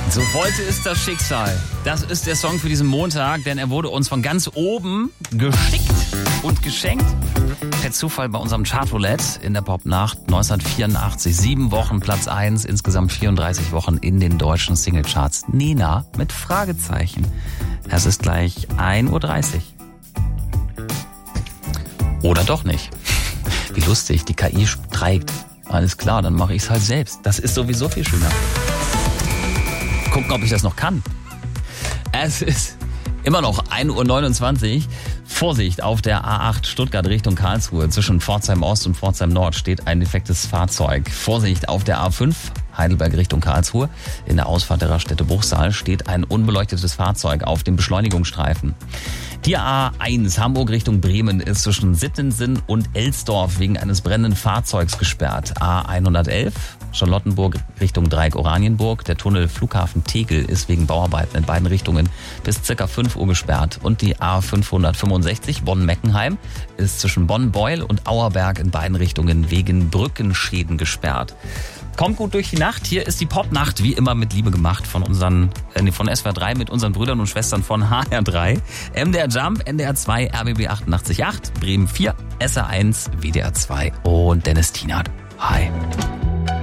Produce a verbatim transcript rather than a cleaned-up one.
So wollte es das Schicksal. Das ist der Song für diesen Montag, denn er wurde uns von ganz oben geschickt und geschenkt. Per Zufall bei unserem Chartroulette in der Popnacht neunzehnhundertvierundachtzig. Sieben Wochen Platz eins, insgesamt vierunddreißig Wochen in den deutschen Singlecharts. Nena mit Fragezeichen. Es ist gleich ein Uhr dreißig. Oder doch nicht. Wie lustig, die K I streikt. Alles klar, dann mache ich es halt selbst. Das ist sowieso viel schöner. Gucken, ob ich das noch kann. Es ist immer noch ein Uhr neunundzwanzig. Vorsicht, auf der A acht Stuttgart Richtung Karlsruhe. Zwischen Pforzheim Ost und Pforzheim Nord steht ein defektes Fahrzeug. Vorsicht, auf der A fünf Heidelberg Richtung Karlsruhe. In der Ausfahrt der Raststätte Bruchsal steht ein unbeleuchtetes Fahrzeug auf dem Beschleunigungsstreifen. Die A eins Hamburg Richtung Bremen ist zwischen Sittensen und Elsdorf wegen eines brennenden Fahrzeugs gesperrt. A hundertelf Charlottenburg Richtung Dreieck Oranienburg. Der Tunnel Flughafen Tegel ist wegen Bauarbeiten in beiden Richtungen bis circa fünf Uhr gesperrt. Und die A fünfhundertfünfundsechzig Bonn-Meckenheim ist zwischen Bonn-Beul und Auerberg in beiden Richtungen wegen Brückenschäden gesperrt. Kommt gut durch die Nacht. Hier ist die Popnacht, wie immer mit Liebe gemacht von unseren, äh, von S W R drei mit unseren Brüdern und Schwestern von H R drei. M D R Jump, N D R zwei, R B B achtundachtzig Komma acht, Bremen vier, S R eins, W D R zwei und Dennis Tienert. Hi.